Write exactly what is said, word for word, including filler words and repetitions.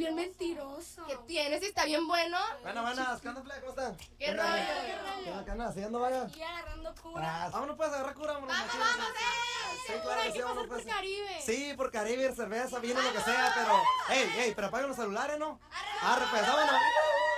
bien mentiroso. ¿Qué tienes? ¿Está bien bueno? Buenas, buenas, ¿qué onda, plebe? ¿Cómo están? ¿Qué rollo? ¿Qué rollo? ¿Qué onda, qué andan haciendo, vaya? Y agarrando cura. Ah, vámonos pues, agarrar cura, vámonos. ¡Vamos, machín. vamos, eh! Sí, claro que sí, vámonos por pues. Caribe. Sí, por Caribe, cerveza, vino, lo que sea, pero... Ey, ey, pero apaguen los celulares, ¿no? Arre, pues, vámonos.